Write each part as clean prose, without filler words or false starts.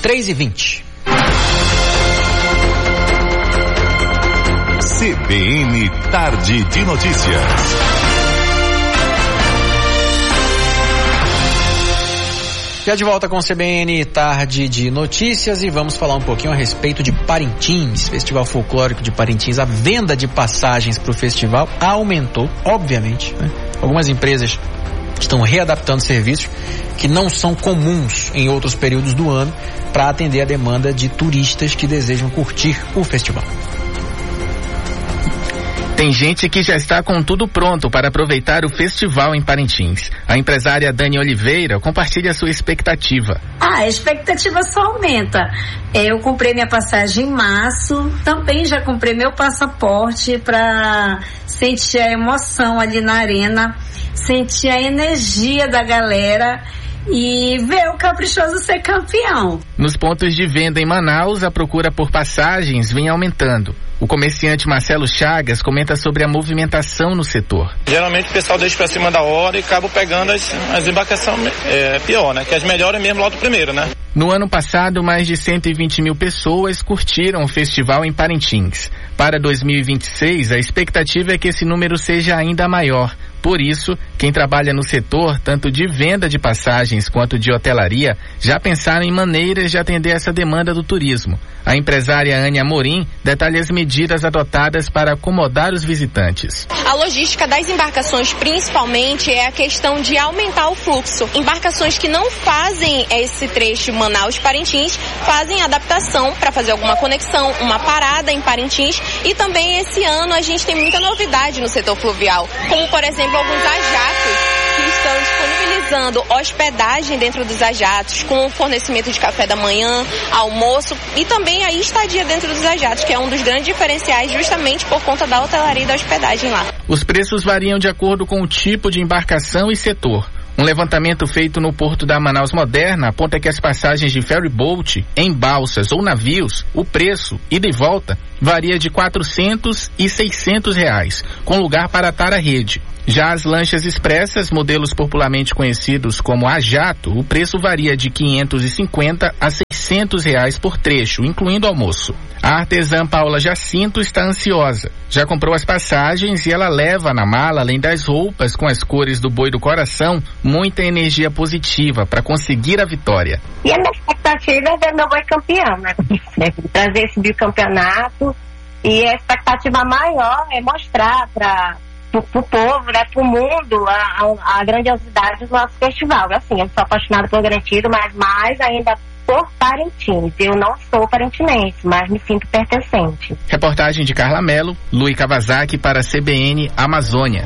3h20. CBN Tarde de Notícias. Já de volta com o CBN Tarde de Notícias e vamos falar um pouquinho a respeito de Parintins, Festival Folclórico de Parintins. A venda de passagens para o festival aumentou, obviamente, né? Algumas empresas estão readaptando serviços que não são comuns em outros períodos do ano para atender a demanda de turistas que desejam curtir o festival. Tem gente que já está com tudo pronto para aproveitar o festival em Parintins. A empresária Dani Oliveira compartilha sua expectativa. A expectativa só aumenta. Eu comprei minha passagem em março, também já comprei meu passaporte para sentir a emoção ali na arena, sentir a energia da galera e ver o Caprichoso ser campeão. Nos pontos de venda em Manaus, a procura por passagens vem aumentando. O comerciante Marcelo Chagas comenta sobre a movimentação no setor. Geralmente o pessoal deixa pra cima da hora e acaba pegando as embarcações pior, né? Que as melhores mesmo logo primeiro, né? No ano passado, mais de 120 mil pessoas curtiram o festival em Parintins. Para 2026, a expectativa é que esse número seja ainda maior. Por isso, quem trabalha no setor, tanto de venda de passagens quanto de hotelaria, já pensaram em maneiras de atender essa demanda do turismo. A empresária Ania Amorim detalha as medidas adotadas para acomodar os visitantes. A logística das embarcações, principalmente, é a questão de aumentar o fluxo. Embarcações que não fazem esse trecho Manaus-Parintins, fazem adaptação para fazer alguma conexão, uma parada em Parintins. E também esse ano a gente tem muita novidade no setor fluvial, como por exemplo alguns ajatos que estão disponibilizando hospedagem dentro dos ajatos, com fornecimento de café da manhã, almoço e também a estadia dentro dos ajatos, que é um dos grandes diferenciais justamente por conta da hotelaria e da hospedagem lá. Os preços variam de acordo com o tipo de embarcação e setor. Um levantamento feito no porto da Manaus Moderna aponta que as passagens de ferryboat, em balsas ou navios, o preço, ida e volta, varia de R$400 e R$600, com lugar para atar a rede. Já as lanchas expressas, modelos popularmente conhecidos como a jato, o preço varia de R$550 a R$600 por trecho, incluindo almoço. A artesã Paula Jacinto está ansiosa. Já comprou as passagens e ela leva na mala, além das roupas com as cores do boi do coração, muita energia positiva para conseguir a vitória. E a minha expectativa é ver meu boi campeão, né? Trazer esse bicampeonato, e a expectativa maior é mostrar para o povo, né, para o mundo, a grandiosidade do nosso festival. Assim, eu sou apaixonada por Garantido, mas mais ainda por Parintins. Eu não sou parintinense, mas me sinto pertencente. Reportagem de Carla Mello, Luiz Kawasaki para a CBN Amazônia.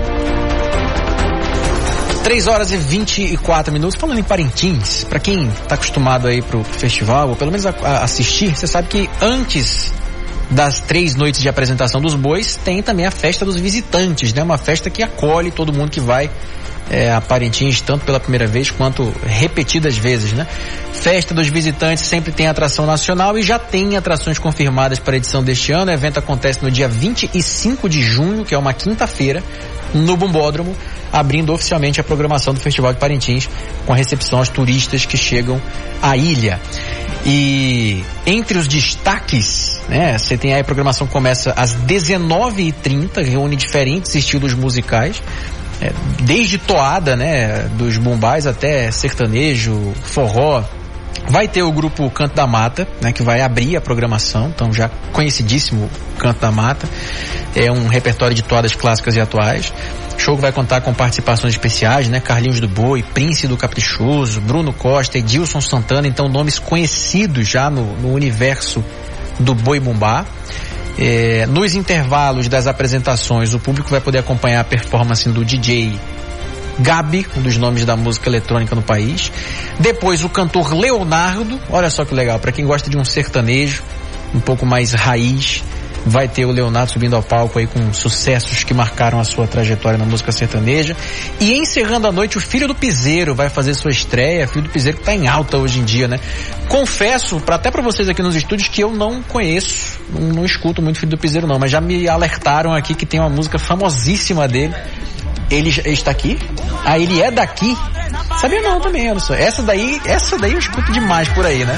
3h24. Falando em Parintins, para quem está acostumado aí pro festival, ou pelo menos a assistir, você sabe que antes das 3 noites de apresentação dos bois, tem também a festa dos visitantes, né? Uma festa que acolhe todo mundo que vai a Parintins, tanto pela primeira vez quanto repetidas vezes, né? Festa dos visitantes sempre tem atração nacional e já tem atrações confirmadas para a edição deste ano. O evento acontece no dia 25 de junho, que é uma quinta-feira, no Bumbódromo, abrindo oficialmente a programação do Festival de Parintins, com a recepção aos turistas que chegam à ilha. E entre os destaques, né, você tem aí a programação que começa às 19h30, reúne diferentes estilos musicais, desde toada, né, dos bumbais até sertanejo, forró. Vai ter o grupo Canto da Mata, né, que vai abrir a programação, então já conhecidíssimo Canto da Mata. É um repertório de toadas clássicas e atuais. O show vai contar com participações especiais, né? Carlinhos do Boi, Prince do Caprichoso, Bruno Costa, Edilson Santana, então nomes conhecidos já no universo do boi bumbá. Nos intervalos das apresentações, o público vai poder acompanhar a performance do DJ Gabi, um dos nomes da música eletrônica no país. Depois o cantor Leonardo, olha só que legal, para quem gosta de um sertanejo um pouco mais raiz, vai ter o Leonardo subindo ao palco aí com sucessos que marcaram a sua trajetória na música sertaneja. E encerrando a noite, o Filho do Piseiro vai fazer sua estreia. Filho do Piseiro que tá em alta hoje em dia, né? Confesso, até pra vocês aqui nos estúdios, que eu não conheço, não escuto muito Filho do Piseiro não, mas já me alertaram aqui que tem uma música famosíssima dele, Ele está aqui? Ah, ele é daqui? Sabia não também, Anderson. Essa daí eu escuto demais por aí, né?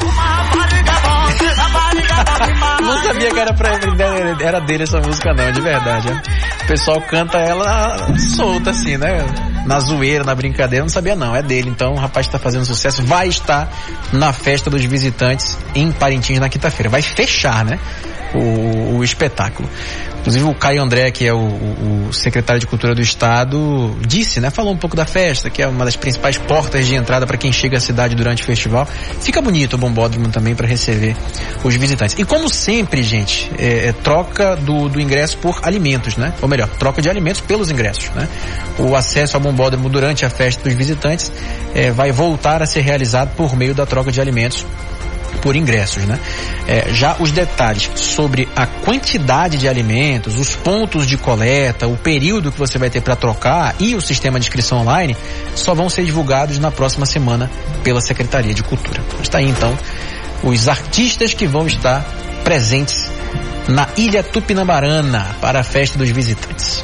Não sabia que era dele essa música não, de verdade. Né? O pessoal canta ela solta assim, né? Na zoeira, na brincadeira, não sabia não, é dele. Então o rapaz está fazendo sucesso, vai estar na festa dos visitantes em Parintins na quinta-feira. Vai fechar, né? O espetáculo. Inclusive o Caio André, que é o secretário de Cultura do Estado, disse, né? Falou um pouco da festa, que é uma das principais portas de entrada para quem chega à cidade durante o festival. Fica bonito o Bombódromo também para receber os visitantes. E como sempre, gente, troca do ingresso por alimentos, né? Ou melhor, troca de alimentos pelos ingressos, né? O acesso ao Bombódromo durante a festa dos visitantes vai voltar a ser realizado por meio da troca de alimentos por ingressos, né? Já os detalhes sobre a quantidade de alimentos, os pontos de coleta, o período que você vai ter para trocar e o sistema de inscrição online só vão ser divulgados na próxima semana pela Secretaria de Cultura. Está aí então os artistas que vão estar presentes na Ilha Tupinambarana para a festa dos visitantes.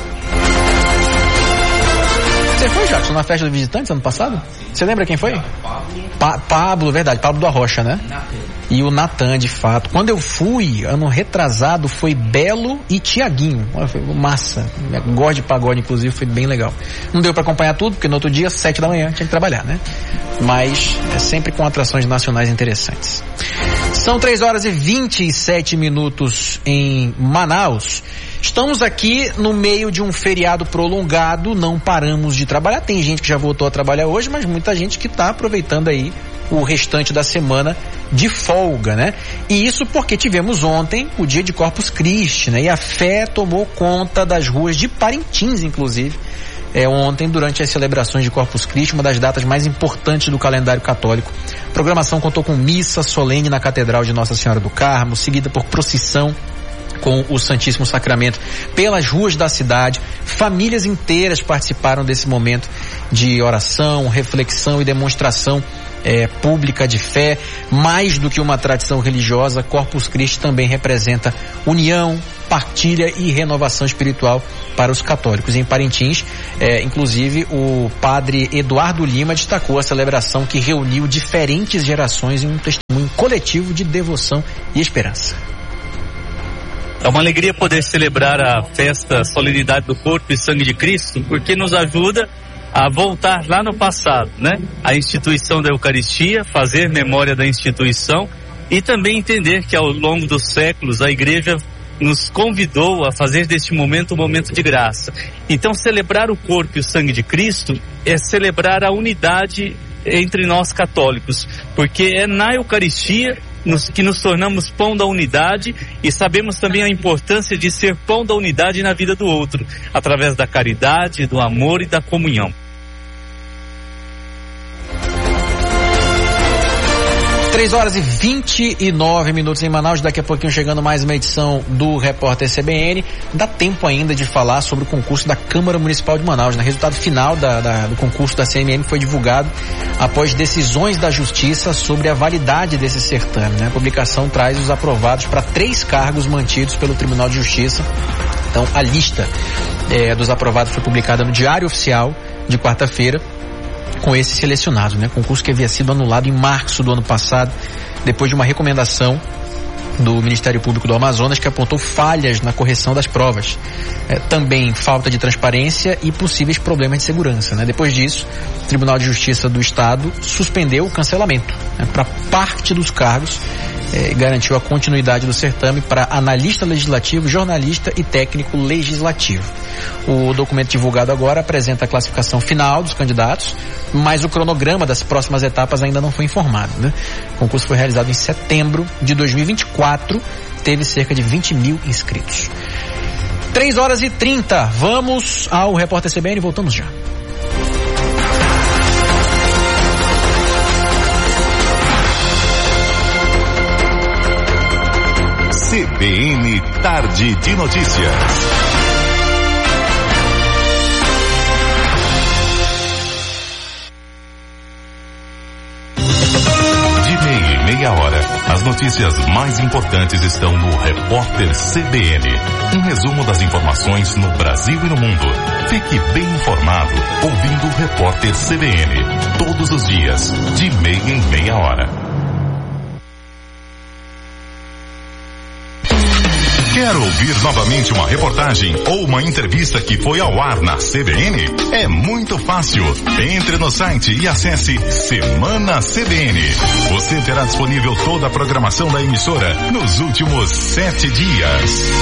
Você foi, Jackson, na festa dos visitantes ano passado? Você lembra quem foi? Pablo, verdade, Pablo do Arrocha, né? E o Natan, de fato. Quando eu fui, ano retrasado, foi Belo e Tiaguinho. Foi massa. Gosto de pagode, inclusive, foi bem legal. Não deu pra acompanhar tudo, porque no outro dia, 7 da manhã, tinha que trabalhar, né? Mas é sempre com atrações nacionais interessantes. São 3h27 em Manaus. Estamos aqui no meio de um feriado prolongado, não paramos de trabalhar. Tem gente que já voltou a trabalhar hoje, mas muita gente que está aproveitando aí o restante da semana de folga, né? E isso porque tivemos ontem o dia de Corpus Christi, né? E a fé tomou conta das ruas de Parintins, inclusive. Ontem, durante as celebrações de Corpus Christi, uma das datas mais importantes do calendário católico. A programação contou com missa solene na Catedral de Nossa Senhora do Carmo, seguida por procissão com o Santíssimo Sacramento pelas ruas da cidade. Famílias inteiras participaram desse momento de oração, reflexão e demonstração pública de fé. Mais do que uma tradição religiosa, Corpus Christi também representa união, partilha e renovação espiritual para os católicos. Em Parintins, inclusive, o padre Eduardo Lima destacou a celebração que reuniu diferentes gerações em um testemunho coletivo de devoção e esperança. É uma alegria poder celebrar a festa Solenidade do Corpo e Sangue de Cristo, porque nos ajuda a voltar lá no passado, né? A instituição da Eucaristia, fazer memória da instituição e também entender que ao longo dos séculos a Igreja nos convidou a fazer deste momento um momento de graça. Então, celebrar o corpo e o sangue de Cristo é celebrar a unidade entre nós católicos, porque é na Eucaristia que nos tornamos pão da unidade e sabemos também a importância de ser pão da unidade na vida do outro, através da caridade, do amor e da comunhão. 3h29 em Manaus. Daqui a pouquinho chegando mais uma edição do Repórter CBN. Dá tempo ainda de falar sobre o concurso da Câmara Municipal de Manaus, né? O resultado final do concurso da CMM foi divulgado após decisões da Justiça sobre a validade desse certame, né? A publicação traz os aprovados para 3 cargos mantidos pelo Tribunal de Justiça. Então, a lista dos aprovados foi publicada no Diário Oficial de quarta-feira, com esses selecionados, né? Concurso que havia sido anulado em março do ano passado, depois de uma recomendação do Ministério Público do Amazonas que apontou falhas na correção das provas. Também falta de transparência e possíveis problemas de segurança, né? Depois disso, o Tribunal de Justiça do Estado suspendeu o cancelamento, né, para parte dos cargos e garantiu a continuidade do certame para analista legislativo, jornalista e técnico legislativo. O documento divulgado agora apresenta a classificação final dos candidatos, mas o cronograma das próximas etapas ainda não foi informado, né? O concurso foi realizado em setembro de 2024, teve cerca de 20 mil inscritos. 3h30, vamos ao Repórter CBN, voltamos já. CBN Tarde de Notícias. De meia hora As notícias mais importantes estão no Repórter CBN. Um resumo das informações no Brasil e no mundo. Fique bem informado ouvindo o Repórter CBN. Todos os dias, de meia em meia hora. Quer ouvir novamente uma reportagem ou uma entrevista que foi ao ar na CBN? É muito fácil. Entre no site e acesse Semana CBN. Você terá disponível toda a programação da emissora nos últimos 7 dias.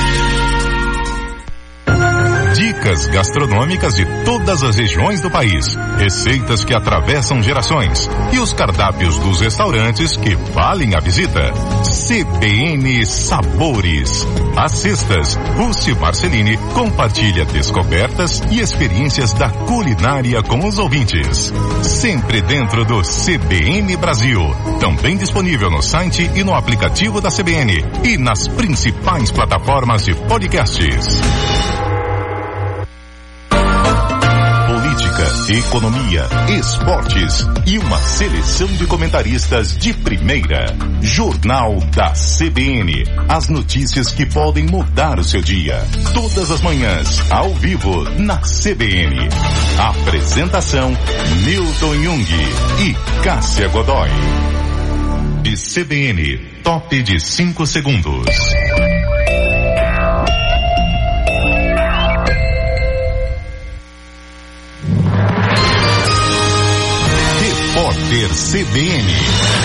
Dicas gastronômicas de todas as regiões do país, receitas que atravessam gerações e os cardápios dos restaurantes que valem a visita. CBN Sabores. Às sextas, Rússio Marcelini compartilha descobertas e experiências da culinária com os ouvintes. Sempre dentro do CBN Brasil. Também disponível no site e no aplicativo da CBN e nas principais plataformas de podcasts. Economia, esportes e uma seleção de comentaristas de primeira. Jornal da CBN. As notícias que podem mudar o seu dia. Todas as manhãs, ao vivo, na CBN. Apresentação, Milton Jung e Cássia Godoy. De CBN, top de 5 segundos. Repórter CBN.